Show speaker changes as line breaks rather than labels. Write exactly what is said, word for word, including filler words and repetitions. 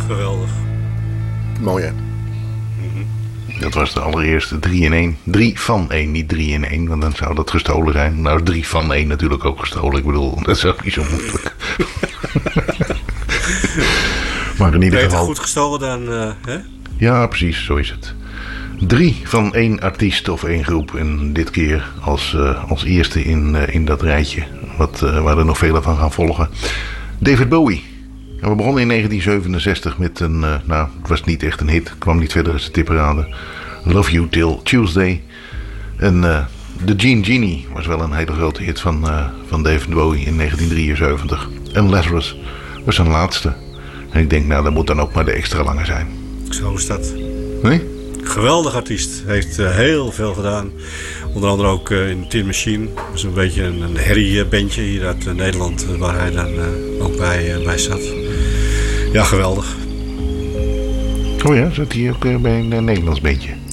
Geweldig.
Mooi hè?
Dat was de allereerste drie in één. drie van één, niet drie in één. Want dan zou dat gestolen zijn. Nou is drie van één natuurlijk ook gestolen. Ik bedoel, dat is ook niet zo moeilijk. Maar in ieder
Beter
geval...
goed gestolen dan... Uh, hè?
Ja, precies. Zo is het. Drie van één artiest of één groep. En dit keer als, uh, als eerste in, uh, in dat rijtje. Wat, uh, waar er nog vele van gaan volgen. David Bowie. En we begonnen in negentien zevenenzestig met een... Uh, nou, het was niet echt een hit. Kwam niet verder als de tipparade. Love You Till Tuesday. En uh, The Gene Genie was wel een hele grote hit van, uh, van David Bowie in negentien drieënzeventig. En Lazarus was zijn laatste. En ik denk, nou, dat moet dan ook maar de extra lange zijn.
Zo is dat.
Nee?
Geweldig artiest. Heeft uh, heel veel gedaan. Onder andere ook uh, in Tin Machine. Dat is een beetje een, een herriebandje hier uit uh, Nederland. Uh, waar hij dan uh, ook bij, uh, bij zat. Ja, geweldig.
Oh ja, zat hij ook uh, bij een uh, Nederlands bandje?